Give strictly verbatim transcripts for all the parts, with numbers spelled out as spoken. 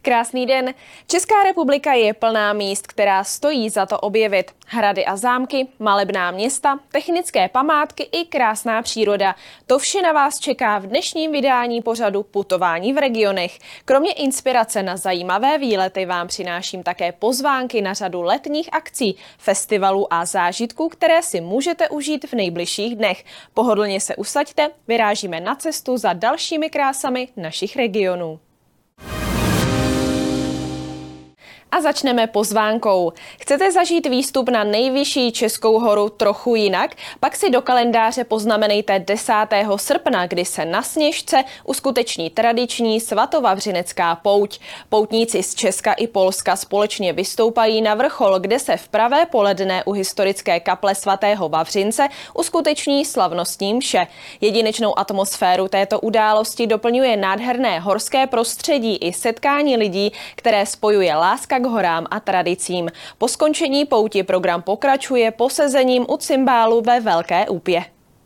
Krásný den. Česká republika je plná míst, která stojí za to objevit. Hrady a zámky, malebná města, technické památky i krásná příroda. To vše na vás čeká v dnešním vydání pořadu Putování v regionech. Kromě inspirace na zajímavé výlety vám přináším také pozvánky na řadu letních akcí, festivalů a zážitků, které si můžete užít v nejbližších dnech. Pohodlně se usaďte, vyrážíme na cestu za dalšími krásami našich regionů. A začneme pozvánkou. Chcete zažít výstup na nejvyšší českou horu trochu jinak? Pak si do kalendáře poznamenejte desátého srpna, kdy se na Sněžce uskuteční tradiční svatovavřinecká pouť. Poutníci z Česka i Polska společně vystoupají na vrchol, kde se v pravé poledne u historické kaple svatého Vavřince uskuteční slavnostní mše. Jedinečnou atmosféru této události doplňuje nádherné horské prostředí i setkání lidí, které spojuje láska k horám a tradicím. Po skončení pouti program pokračuje posezením u cymbálu ve Velké Úpě.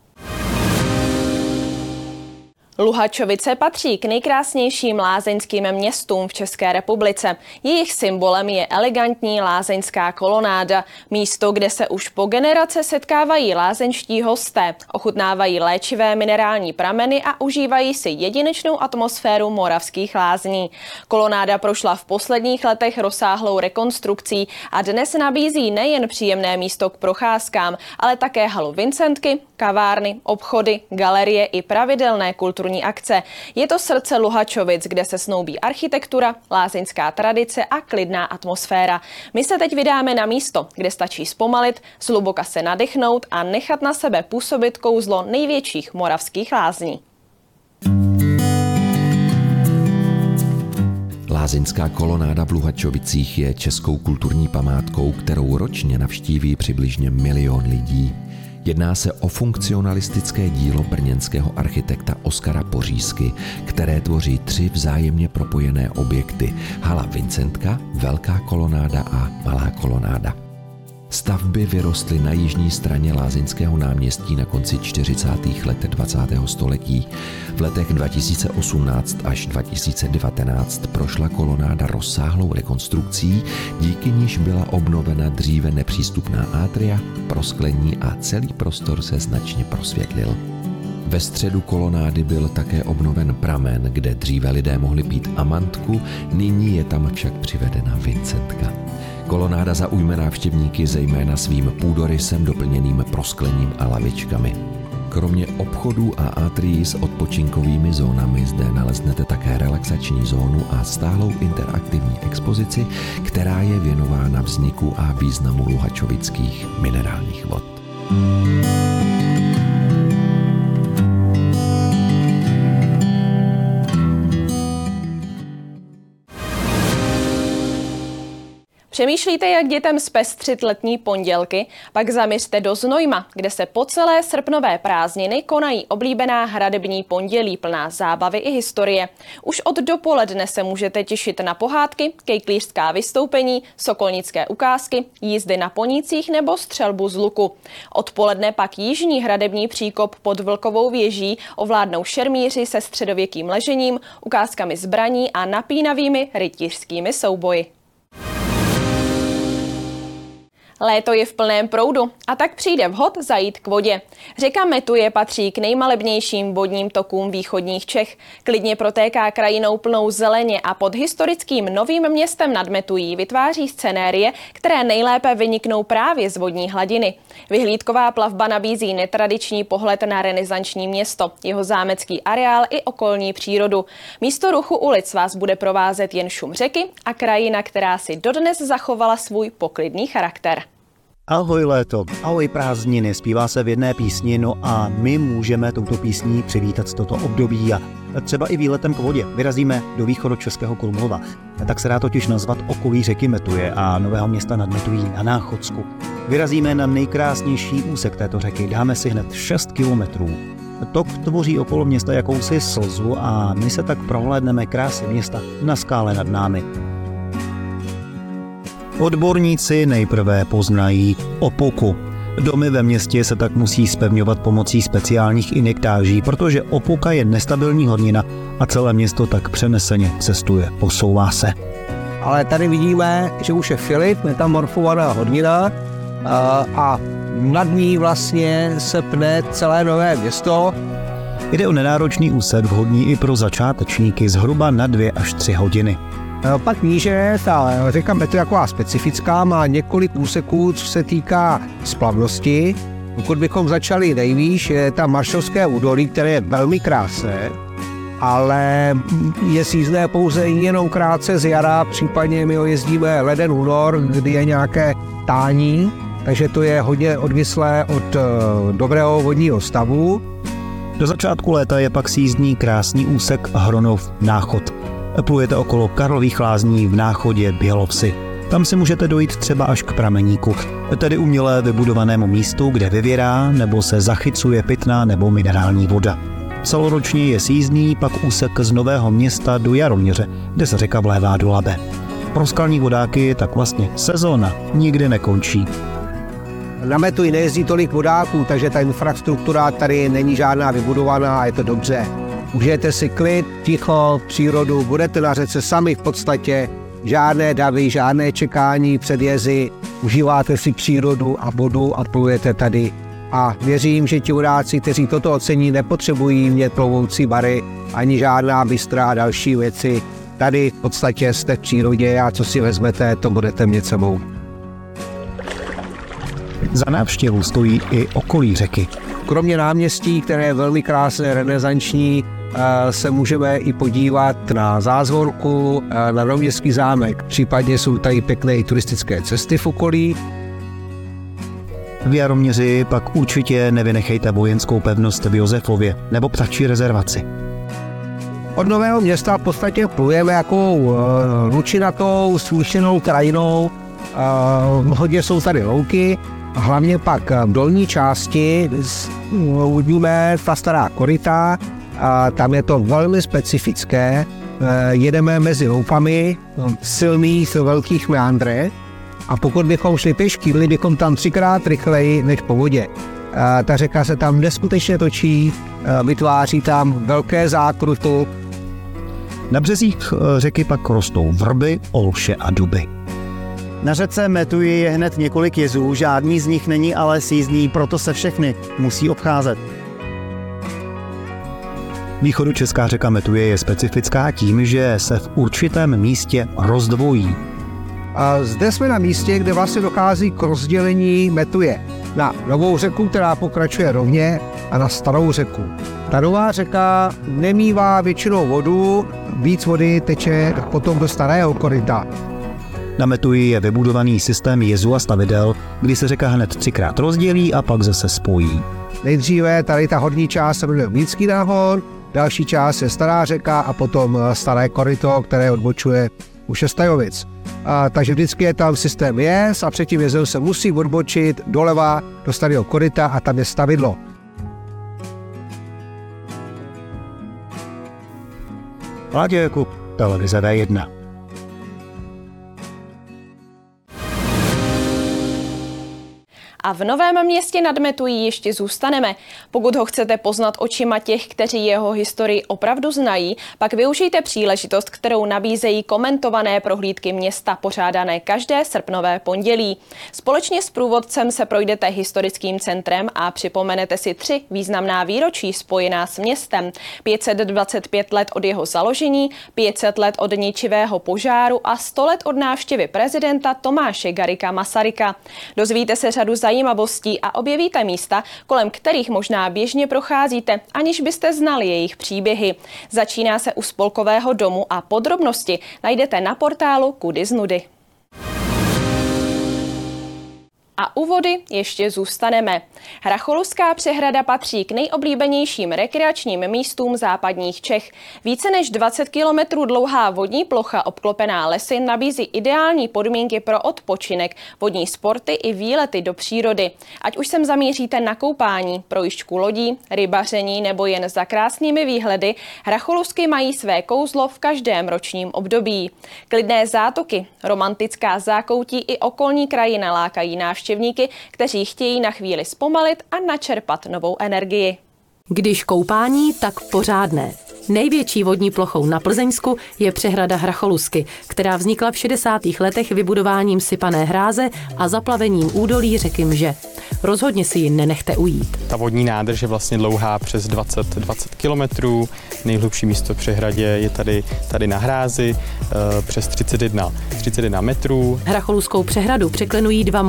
Luhačovice patří k nejkrásnějším lázeňským městům v České republice. Jejich symbolem je elegantní lázeňská kolonáda, místo, kde se už po generace setkávají lázeňští hosté, ochutnávají léčivé minerální prameny a užívají si jedinečnou atmosféru moravských lázní. Kolonáda prošla v posledních letech rozsáhlou rekonstrukcí a dnes nabízí nejen příjemné místo k procházkám, ale také halu Vincentky, kavárny, obchody, galerie i pravidelné kulturní akce. Je to srdce Luhačovic, kde se snoubí architektura, lázeňská tradice a klidná atmosféra. My se teď vydáme na místo, kde stačí zpomalit, zhluboka se nadechnout a nechat na sebe působit kouzlo největších moravských lázní. Lázeňská kolonáda v Luhačovicích je českou kulturní památkou, kterou ročně navštíví přibližně milion lidí. Jedná se o funkcionalistické dílo brněnského architekta Oskara Pořízky, které tvoří tři vzájemně propojené objekty: hala Vincentka, Velká kolonáda a Malá kolonáda. Stavby vyrostly na jižní straně Lázeňského náměstí na konci čtyřicátých let dvacátého století. V letech dva tisíce osmnáct až dva tisíce devatenáct prošla kolonáda rozsáhlou rekonstrukcí, díky níž byla obnovena dříve nepřístupná atria, prosklení a celý prostor se značně prosvětlil. Ve středu kolonády byl také obnoven pramen, kde dříve lidé mohli pít amantku, nyní je tam však přivedena Vincentka. Kolonáda zaujme návštěvníky zejména svým půdorysem doplněným prosklením a lavičkami. Kromě obchodů a atrií s odpočinkovými zónami zde naleznete také relaxační zónu a stálou interaktivní expozici, která je věnována vzniku a významu luhačovických minerálních vod. Přemýšlíte, jak dětem zpestřit letní pondělky? Pak zaměřte do Znojma, kde se po celé srpnové prázdniny konají oblíbená hradební pondělí plná zábavy i historie. Už od dopoledne se můžete těšit na pohádky, kejklířská vystoupení, sokolnické ukázky, jízdy na ponících nebo střelbu z luku. Odpoledne pak jižní hradební příkop pod Vlkovou věží ovládnou šermíři se středověkým ležením, ukázkami zbraní a napínavými rytířskými souboji. Léto je v plném proudu a tak přijde vhod zajít k vodě. Řeka Metuje patří k nejmalebnějším vodním tokům východních Čech. Klidně protéká krajinou plnou zeleně a pod historickým Novým Městem nad Metují vytváří scenérie, které nejlépe vyniknou právě z vodní hladiny. Vyhlídková plavba nabízí netradiční pohled na renesanční město, jeho zámecký areál i okolní přírodu. Místo ruchu ulic vás bude provázet jen šum řeky a krajina, která si dodnes zachovala svůj poklidný charakter. Ahoj léto, ahoj prázdniny, zpívá se v jedné písni, no a my můžeme touto písní přivítat toto období a třeba i výletem k vodě. Vyrazíme do východočeského Krumlova. Tak se dá totiž nazvat okolí řeky Metuje a Nového Města nad Metují na Náchodsku. Vyrazíme na nejkrásnější úsek této řeky, dáme si hned šest kilometrů. Tok tvoří okolo města jakousi slzu a my se tak prohlédneme krásy města na skále nad námi. Odborníci nejprve poznají Opoku. Domy ve městě se tak musí zpevňovat pomocí speciálních injektáží, protože Opuka je nestabilní hornina a celé město tak přeneseně cestuje, posouvá se. Ale tady vidíme, že už je Filip, metamorfovaná hornina a, a nad ní vlastně se pne celé nové město. Jde o nenáročný úsek vhodný i pro začátečníky zhruba na dvě až tři hodiny. Pak níže ta řeka Metu je taková specifická, má několik úseků, co se týká splavnosti. Pokud bychom začali nejvýš, je tam Maršovské údolí, které je velmi krásné, ale je sízdné pouze jenom krátce z jara, případně my ho jezdíme leden únor, kdy je nějaké tání, takže to je hodně odvislé od dobrého vodního stavu. Do začátku léta je pak sízdný krásný úsek Hronov Náchod. Plujete okolo Karlových lázní v Náchodě Bělovsi. Tam si můžete dojít třeba až k prameníku, tedy umělé vybudovanému místu, kde vyvěrá nebo se zachycuje pitná nebo minerální voda. Celoročně je sízdný pak úsek z Nového Města do Jaroměře, kde se řeka vlévá do Labe. Pro skalní vodáky tak vlastně sezóna nikdy nekončí. Na Metuji nejezdí tolik vodáků, takže ta infrastruktura tady není žádná vybudovaná a je to dobře. Užijete si klid, ticho, přírodu, budete na řece sami v podstatě, žádné davy, žádné čekání před jezy, užíváte si přírodu a vodu a plujete tady. A věřím, že ti vodáci, kteří toto ocení, nepotřebují mít plovoucí bary ani žádná bystra a další věci. Tady v podstatě jste v přírodě a co si vezmete, to budete mít sebou. Za návštěvu stojí i okolí řeky. Kromě náměstí, které je velmi krásné, renesanční, se můžeme i podívat na Zázvorku, na Novoměstský zámek. Případně jsou tady pěkné i turistické cesty v okolí. V Jaroměři pak určitě nevynechejte vojenskou pevnost v Josefově nebo ptačí rezervaci. Od Nového Města v podstatě plujeme jakou lučinatou, smíšenou krajinou. Hodně jsou tady louky. Hlavně pak v dolní části uvidíme ta stará koryta, a tam je to velmi specifické. Jedeme mezi loupami silných velkých meandrech a pokud bychom šli pěšky, byli bychom tam třikrát rychleji než po vodě. A ta řeka se tam neskutečně točí, vytváří tam velké zákruty. Na březích řeky pak rostou vrby, olše a duby. Na řece Metuji je hned několik jezů, žádný z nich není ale sízdný, proto se všechny musí obcházet. Východočeská řeka Metuje je specifická tím, že se v určitém místě rozdvojí. A zde jsme na místě, kde vlastně dochází k rozdělení Metuje na novou řeku, která pokračuje rovně, a na starou řeku. Ta nová řeka nemívá většinou vodu, víc vody teče potom do starého koryta. Na Metuji je vybudovaný systém jezů a stavidel, kdy se řeka hned třikrát rozdělí a pak zase spojí. Nejdříve tady ta horní část se jmenuje Mlýnský náhon, další část je stará řeka a potom staré koryto, které odbočuje u Šestajovic. A, takže vždycky je tam systém jez a před tím jezem se musí odbočit doleva do starého koryta a tam je stavidlo. Láďa Jakub, televize V jedna. A v Novém Městě nad Metují ještě zůstaneme. Pokud ho chcete poznat očima těch, kteří jeho historii opravdu znají, pak využijte příležitost, kterou nabízejí komentované prohlídky města, pořádané každé srpnové pondělí. Společně s průvodcem se projdete historickým centrem a připomenete si tři významná výročí spojená s městem. pět set dvacet pět let od jeho založení, pět set let od ničivého požáru a sto let od návštěvy prezidenta Tomáše Garrigua Masaryka. Dozvíte se řadu zajímavostí a objevíte místa, kolem kterých možná běžně procházíte, aniž byste znali jejich příběhy. Začíná se u Spolkového domu a podrobnosti najdete na portálu Kudy z nudy. A u vody ještě zůstaneme. Hracholská přehrada patří k nejoblíbenějším rekreačním místům západních Čech. Více než dvacet kilometrů dlouhá vodní plocha obklopená lesy nabízí ideální podmínky pro odpočinek, vodní sporty i výlety do přírody. Ať už sem zamíříte na koupání, projížďku lodí, rybaření nebo jen za krásnými výhledy, Hracholsky mají své kouzlo v každém ročním období. Klidné zátoky, romantická zákoutí i okolní krajina lákají návštěvníky návštěvníky, kteří chtějí na chvíli zpomalit a načerpat novou energii. Když koupání, tak pořádné. Největší vodní plochou na Plzeňsku je přehrada Hracholusky, která vznikla v šedesátých letech vybudováním sypané hráze a zaplavením údolí řeky Mže. Rozhodně si ji nenechte ujít. Ta vodní nádrž je vlastně dlouhá přes dvacet, dvacet kilometrů. Nejhlubší místo přehradě je tady, tady na hrázi přes třicet jedna, třicet jedna metrů. Hracholuskou přehradu překlenují dva